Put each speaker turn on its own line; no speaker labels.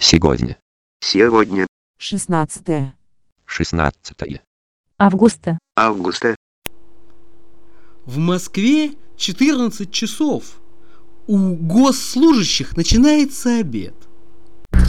Сегодня.
Сегодня.
16
августа.
Августа.
В Москве 14 часов. У госслужащих начинается обед.